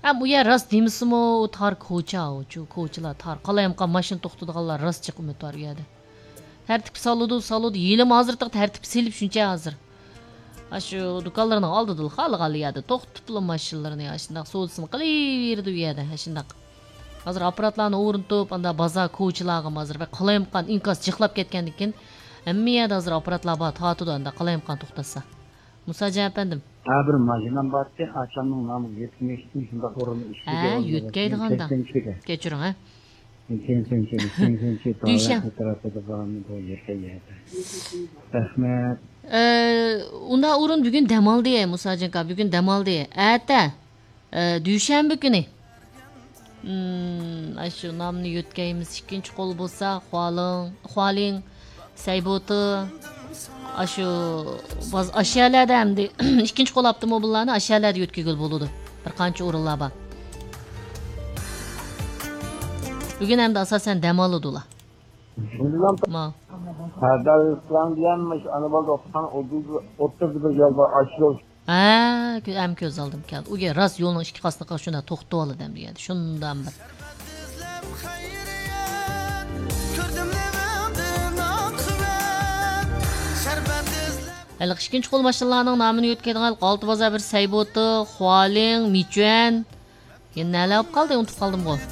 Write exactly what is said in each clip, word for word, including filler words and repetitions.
Hem bu yer rast demişim o tar koça o şu koçalar tar. Kalayım kan maşın toxtudığanlar rast çıkmıyor tar yerde. Tertip salıdı salıdı. Yelim hazırdık tertip silip şunca hazır. Aşı dukallarını aldıdı halı halı yerde. Toxtuplu maşınlarını ya. Şimdi soğusun kılıverdi u yerde. Şimdi hazır aparatlarını uğruntup anda baza koçalağım hazır. Ve kalayım kan inkas çıklap ketkendikin. Emmi yerde hazır aparatlar bağ tatıdı anda kalayım kan toxtasa. Musacan efendim. Ha bir majinan battı, açanın namı yetmişti, şunda korunu işledi. Ha, yütkeydi ganda. Geçirin ha. Sen sen sen sen sen sen Düşen. tarafta da bağımlı bu yerke yerde. Rahmet. Ee, Unda urun bugün demal diye Musacan ka bugün demal diye. Ete. Ee, düşen günü. Hmm, aşı namını yütkeyimiz ikinci kol bolsa, hualın, hualin, saybotu. Aşı baz aşağılarda hem de ikinci kol yaptım o bunlarını aşağılarda yütkegül buludu. Bir kança urunlar var. Bugün hem de asasen demalıdılar. Bundan Ma. Serdar İslam diyenmiş, anabal doksan otuz bir yol var, aşıyor. Ha, hem köz aldım geldi. O gel rast yolun iki kaslı kaşına toxtu alı dem geldi. Şundan bir. Hali ikinci kol maşınlarının namını yütkediğin qaltı baza bir saybotu, hualin, miçuen. Yen neler yapıp kaldı, unutup kaldım bu.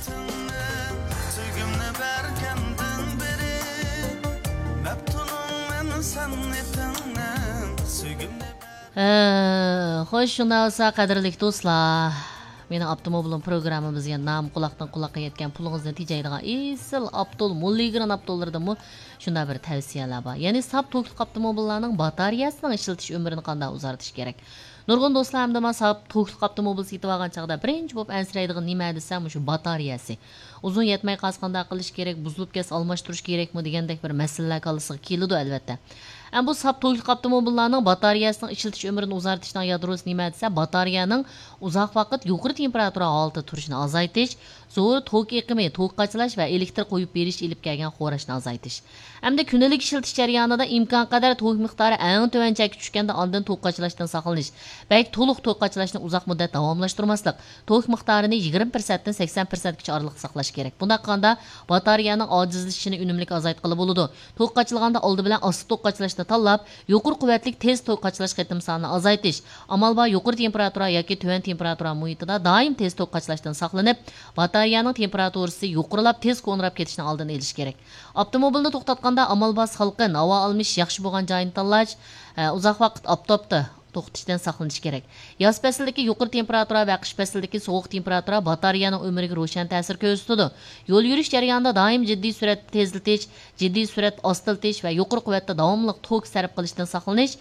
Hoş şunda olsa qadrlik dostlar. Meni Abdulmobil'in programımızga nam quloqdan quloqqa yetgan pulingizdan tejaydigan esil Abdul Mulligran Abdullardan shunda bir tavsiyalar bor. Ya'ni sap to'klik avtomobillarning batareyasining ishlatish umrini qanday uzartish kerak. Nurg'un do'stlarimda men sap to'klik avtomobil setib olgan chaqda birinchi bo'lib ansiraydigan nima desam, shu batareyasi. Uzun yetmay qolganda qilish kerak, buzilib ketsa almashtirish kerakmi degandek bir masalalar qolsa keladi albatta. Am bu sap to'klik avtomobillarning batareyasining ishlatish umrini uzartishning yadrosi nima desa, batareyaning uzoq vaqt yuqori temperatura holatda turishini azaytish, zo'r tok eqimi, tok qachalash va elektr qo'yib berish ilib kelgan xo'rashni azaytish. Hamda kundalik ishlatish jarayonida imkon qadar tok miqdori eng tuvanchakka tushganda oldin tok qachalashdan saqlanish, balki to'liq tok qachalashni uzoq muddat davomlashtirmaslik, tok miqdorini yigirma prosent dan sakson prosent gacha oraliqda saqlash kerak. Bunda qanda batareyaning ojizlashishini unumli azaytqili bo'ladi. Tok qachalganda oldi bilan osti tok qachalashni tanlab, yuqori quvvatli tez tok qachalash qitim sonini azaytish. Amal bor yuqori temperatura yoki tuvan temperatura muhitida doim tez tok qachalashdan saqlanib, batareyaning temperaturasi yuqorilab tez qo'nrab ketishni oldini olish kerak. Avtomobilni to'xtatganda amal bor salqin, havo olmish yaxshi bo'lgan joyni tanlash, uzoq vaqt oftobda to'xtatishdan saqlanish kerak. Yoz faslidagi yuqori temperatura va qish faslidagi sovuq temperatura batareyaning umriga ro'shan ta'sir ko'rsatadi. Yo'l yurish jarayonida doim jiddiy suratda tezlatish, jiddiy surat ostiltish va yuqori quvvatda davomli tok sarf qilishdan saqlanish,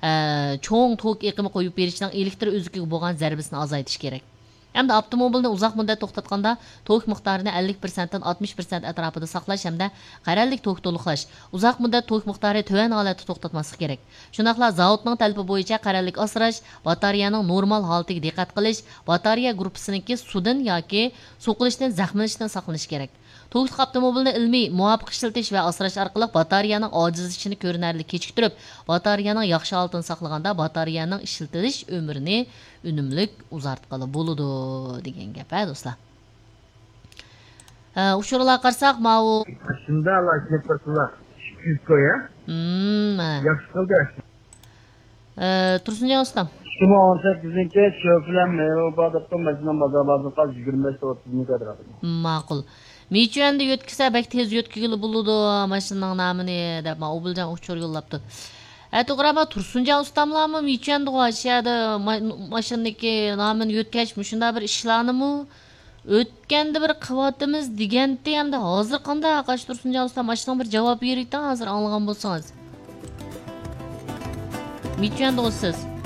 cho'ng tok eqimi qo'yib berishning elektr o'zikiga bo'lgan zarbasini azaytish kerak. Hamda avtomobilni uzoq muddat to'xtatganda tok miqdorini ellik prosent dan oltmish prosent atrofida saqlash hamda qarorlik tok to'liqlash, uzoq muddat tok miqdori tuvan holatda to'xtatmaslik kerak. Shunaqla zavodning talabi bo'yicha qarorlik asrash, batareyaning normal holatiga diqqat qilish, batareya gruppasiniki suvdan yoki so'qilishdan zaxmlanishdan saqlanish kerak. To'liq avtomobilni ilmiy muvofiq ishlatish va asrash orqali batareyaning ojizlashishini ko'rinarli kechiktirib, batareyaning yaxshi holatini saqlaganda batareyaning ishlatilish umrini unumli uzartqili bo'ladi degan gap ha do'stlar. Ha, ushurlar qarsak, mau Shunda Allah keparlar. Şükür koya. Hmm. Yaxshi qildi. Eh, Tursunjon ustam. Shuma o'n sakkizinchi sho'flan Mevobodda majinan bozorlarda qaz yigirma besh o'ttiz ming atrofida. Ma'qul. Michuanda yo'tkisa bak tez yo'tkigili bo'ladi, mashinaning nomini deb ma Obiljon uchur yo'llabdi. Ha, to'g'ri, ama Tursunjon ustamlarmi Michuanda qo'yishadi, mashinaniki nomini yo'tkashmi, shunda bir ishlarnimi o'tganda bir qilyapmiz deganda hamda hozir qanday aqash Tursunjon ustam mashinaga bir javob beraydan hozir anglagan bo'lsangiz. Michuanda siz